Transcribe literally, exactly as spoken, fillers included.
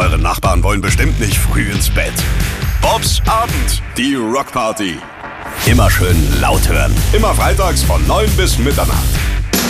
Eure Nachbarn wollen bestimmt nicht früh ins Bett. Bobs Abend, die Rockparty. Immer schön laut hören. Immer freitags von neun bis Mitternacht.